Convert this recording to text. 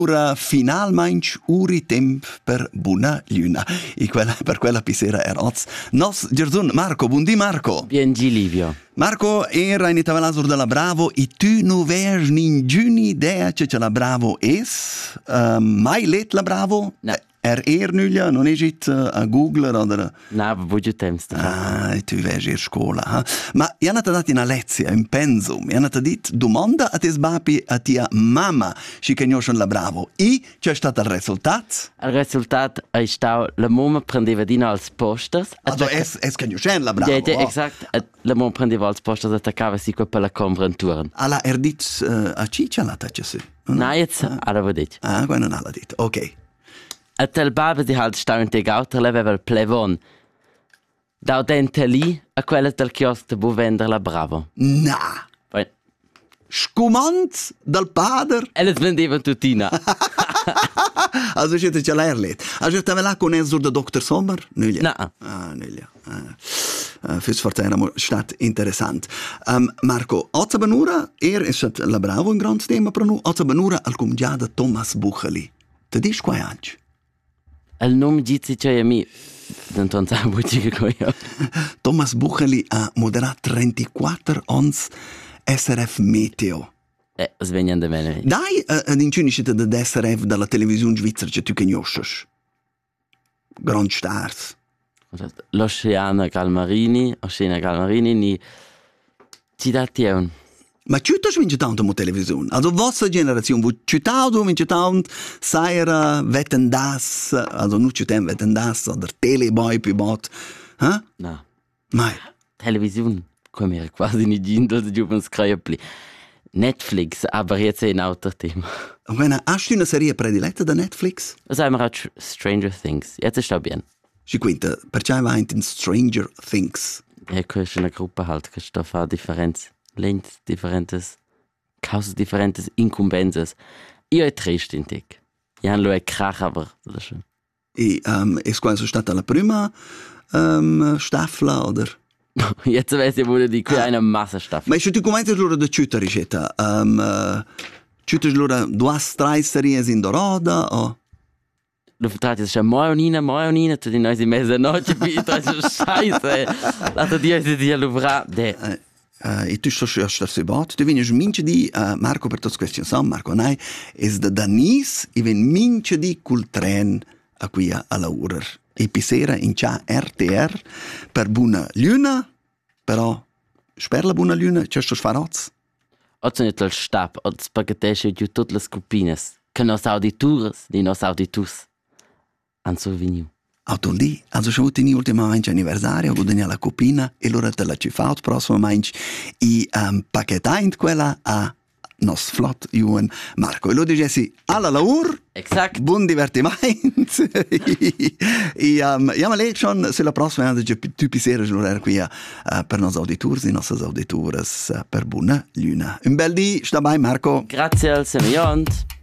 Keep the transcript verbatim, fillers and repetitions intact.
Ora finalmente uri temp per buona luna. E quella, per quella pisera er oz. Nos, Gerson, Marco, buondì Marco. Bien gi Livio. Marco era in Itavalazur della Bravo e tu non vegi ninguna idea che la Bravo es. Uh, mai let la Bravo? No. Er er nulla, non è git uh, a Google oder... No, aber budget temps da. Ah, e tu vegi a scuola, ha? Ma io hanno dato una lezione, un pensum, io hanno detto, domanda a tes bapi a tia mamma, si conoscono la Bravo. E c'è stato il risultato? Il risultato è stato, la mamma prendeva dino als posters. Also es, es conoscono la Bravo. Ja, ja, oh. exakt. La mamma prendeva als posters, attaccava si qua per la convrenturen. Alla er dit uh, a ciccia la taccia su? No, jetzt, alla vedete. Ah, qua non ha dit, ok. A tel baba si halt stau in te gauter leveva il plevon. Dau dente lì a quella del chiosco de bu vender la Bravo. Na! Poi, Scumant dal padre? elles vendeva tutina. Also siete già l'erlet. Also te là con Enzur de Doktor Sommer? Nulla. No. Ah, nulla. Ah. Uh, fürs Fortera stat interessant. Um, Marco, Ozza Benura, er is het la Bravo un grand tema per nu. Ozza Benura al cumgiada Thomas Bucheli. Te dis quai anci? Il nome dice che a mi non tonta buci che io. Thomas Bucheli ha moderato trentaquattro ons S R F Meteo. Eh, svegnan de mene. Dai, uh, l'inciuniscita de S R F dalla televisione svizzera che tu conosci. Grand stars. L'Oceana Galmarini, Oceana Galmarini, ni ci dati un. Ma ciutas vince tanto mo televisione. Also vostra generazione, vu ciutaudo vince tant, saira Wetten das, also nu ciutem Wetten das, oder Teleboy più bot. Huh? No. Mai. Television, come era quasi ni gindo de juvens craiapli. Netflix, aber jetzt ein auto Thema. Wenn hast du eine Serie prediletta da Netflix? Was haben wir auch Stranger Things. Jetzt ist das bien. Si quinta, perché va in Stranger Things. Ja, kannst eine Gruppe halt, kannst da fa Differenz. Lent differentes, causas differentes incumbences. Io è triste in tic. Io non lo è krach, aber das ist schön. E um, è quasi stata la prima um, staffel, oder? Jetzt weiß ich, wo die qui eine Massenstaffel. Ma se tu cominci loro da ciuta ricetta, um, uh, ciuta loro due tre serie in dorada, o? Du vertragst es schon Maionina, Maionina, tu die neue Mezzanotte, wie das ist scheiße. Lass dir die die Luvra, de. Uh, e tu sto star bot, tu veni mince di uh, Marco per tutte queste son Marco nai es da Danis e ven mince di col tren a qui a la urer e pisera in cha R T R per buona luna però sper la buona luna c'è sto faroz Oggi nicht al stab od spaghettesche di tutte le scupines che nos auditores di nos auditus an so veniu. Auto lì, also schon in ultimamente anniversario, guadagna la copina e l'ora te la ci fa prossimo mange e um, pacchetain quella a nos flot Juan Marco. E lo dicessi alla lavoro. Exact. Buon divertimento. e um, ja, ma lei schon se la prossima volta che tu pisere giocare qui uh, per nos auditores e nostre auditores uh, per buona luna. Un bel dì, sta bene Marco. Grazie al Semillons.